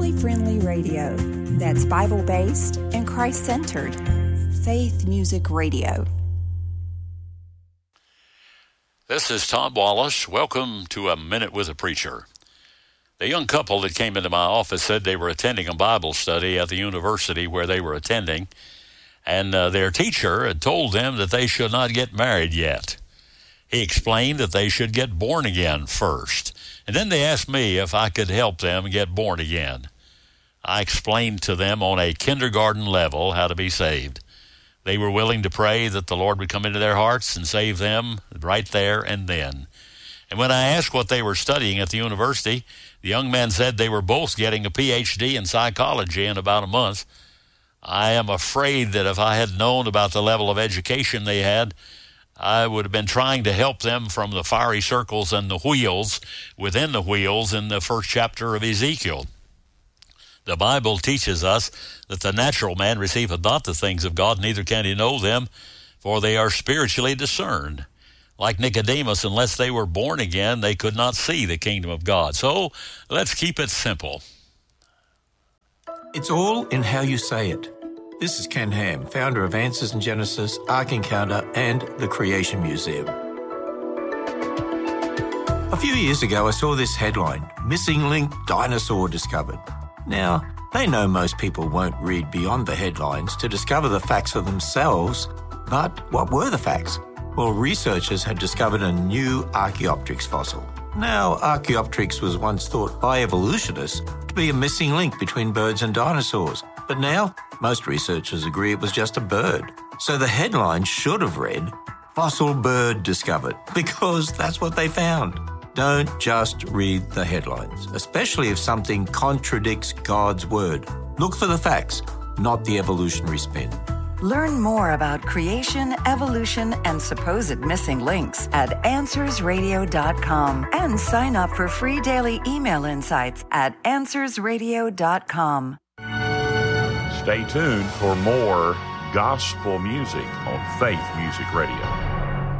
family-friendly radio that's Bible-based and Christ-centered. Faith Music Radio. This is Tom Wallace. Welcome to A Minute with a Preacher. The young couple that came into my office said they were attending a Bible study at the university where they were attending, and their teacher had told them that they should not get married yet. He explained that they should get born again first, and then they asked me if I could help them get born again. I explained to them on a kindergarten level how to be saved. They were willing to pray that the Lord would come into their hearts and save them right there and then. And when I asked what they were studying at the university, the young man said they were both getting a PhD in psychology in about a month. I am afraid that if I had known about the level of education they had, I would have been trying to help them from the fiery circles and the wheels within the wheels in the first chapter of Ezekiel. The Bible teaches us that the natural man receiveth not the things of God, neither can he know them, for they are spiritually discerned. Like Nicodemus, unless they were born again, they could not see the kingdom of God. So let's keep it simple. It's all in how you say it. This is Ken Ham, founder of Answers in Genesis, Ark Encounter, and the Creation Museum. A few years ago, I saw this headline, Missing Link Dinosaur Discovered. Now, they know most people won't read beyond the headlines to discover the facts for themselves, but what were the facts? Well, researchers had discovered a new Archaeopteryx fossil. Now, Archaeopteryx was once thought by evolutionists to be a missing link between birds and dinosaurs, but now most researchers agree it was just a bird. So the headline should have read, Fossil Bird Discovered, because that's what they found. Don't just read the headlines, especially if something contradicts God's word. Look for the facts, not the evolutionary spin. Learn more about creation, evolution, and supposed missing links at AnswersRadio.com and sign up for free daily email insights at AnswersRadio.com. Stay tuned for more gospel music on Faith Music Radio.